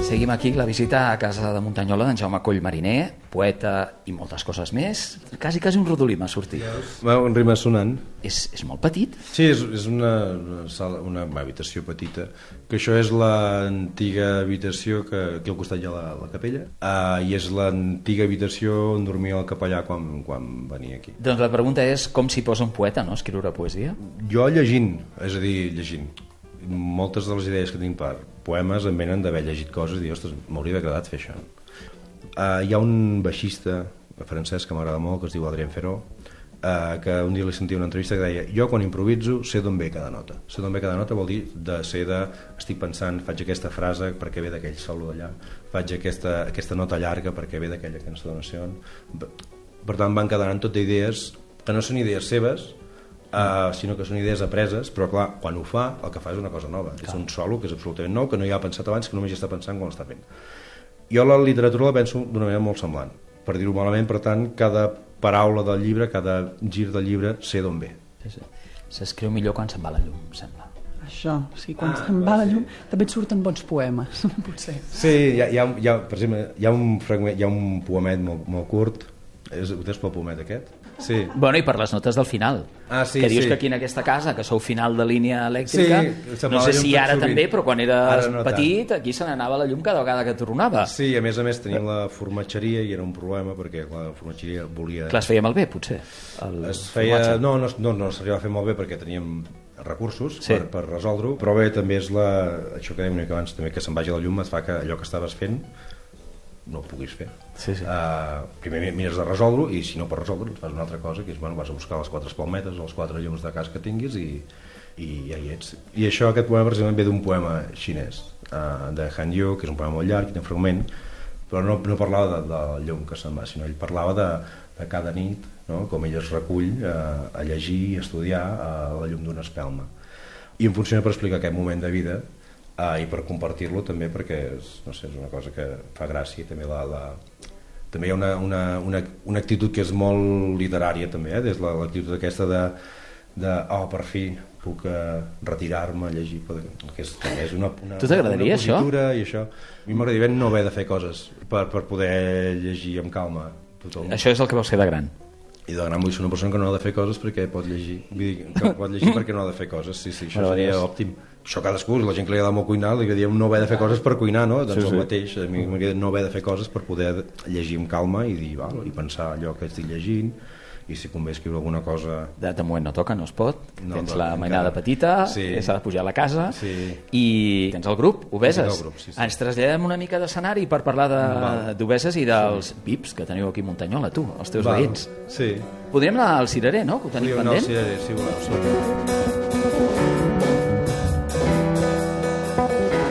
Seguim aquí la visita a casa de Muntanyola d'en Jaume Coll Mariner, poeta i moltes coses més. Quasi un rodolí m'ha sortit. Un rima sonant. És molt petit? Sí, és una habitació petita, que això és l'antiga habitació que aquí al costat hi ha la capella, i és l'antiga habitació on dormia el capellà quan venia aquí. Doncs la pregunta és com s'hi posa un poeta, no?, escriure poesia? Jo llegint, és a dir, llegint. Moltes de les idees que tinc per poemes em venen d'haver llegit coses i dir, ostres, m'hauria agradat fer això. Hi ha un baixista francès que m'agrada molt, que es diu Adrien Feró, que un dia li sentia una entrevista que deia: jo quan improviso sé d'on ve cada nota. Sé d'on ve cada nota vol dir estic pensant, faig aquesta frase perquè ve d'aquell solo d'allà, faig aquesta nota llarga perquè ve d'aquella entonació. Per tant van quedant tot d'idees que no són idees seves, sinó que són idees apreses, però clar, quan ho fa, el que fa és una cosa nova. És un solo que és absolutament nou, que no hi ha pensat abans, que només hi està pensant quan l'està fent. Jo la literatura la penso d'una manera molt semblant, per dir-ho malament. Per tant, cada paraula del llibre, cada gir del llibre, sé d'on ve. S'escriu millor quan se'n va la llum, em sembla. Això, sí, quan se'n va la llum també et surten bons poemes, potser. Sí, per exemple, hi ha un poemet molt curt. Ho tens pel poemet aquest? Sí. Bueno, i per les notes del final, sí, que dius sí. que aquí en aquesta casa, que sou final de línia elèctrica, sí, no sé si ara també, però quan eres petit aquí se n'anava la llum cada vegada que tornava. Sí, a més teníem la formatgeria i era un problema perquè la formatgeria volia... Clar, es feia malbé, potser? No s'arribava a fer malbé perquè teníem recursos per resoldre-ho, però bé, també és això que dèiem una mica abans, també, que se'n vagi la llum et fa que allò que estaves fent no ho puguis fer. Primer mires de resoldre-ho i si no pots resoldre fas una altra cosa, que és, vas a buscar les 4 espalmetes o les 4 llums de cas que tinguis i ja hi ets. I això, aquest poema precisament ve d'un poema xinès de Han Yu, que és un poema molt llarg, un fragment, però no parlava de la llum que se'n va, sinó ell parlava de cada nit, no? Com ell es recull a llegir i estudiar a la llum d'una espelma, i em funciona per explicar aquest moment de vida i per compartir-lo també, perquè és una cosa que fa gràcia. També hi ha una actitud que és molt literària també, des de l'actitud aquesta de per fi puc retirar-me a llegir, que és una tu t'agradaria això? I això a mi m'agradaria no haver de fer coses per poder llegir amb calma. Això és el que vols fer de gran? I de gran vull ser una persona que no ha de fer coses perquè pot llegir, que pot llegir perquè no ha de fer coses. Sí, això seria òptim. Això cadascú, la gent que li agrada molt cuinar, li diem no haver de fer coses per cuinar, no? Doncs el mateix, a mi m'agrada no haver de fer coses per poder llegir amb calma i dir, i pensar allò que estic llegint, i si convé escriure alguna cosa... De moment no toca, no es pot, tens la mainada petita, s'ha de pujar a la casa, i tens el grup, Obeses. Ens traslladem una mica d'escenari per parlar d'Obeses i dels VIPs que teniu aquí a Muntanyola, tu, els teus veïns. Podríem anar al cirerer, no?, que ho tenim pendent? Sí, al cirerer, si voleu.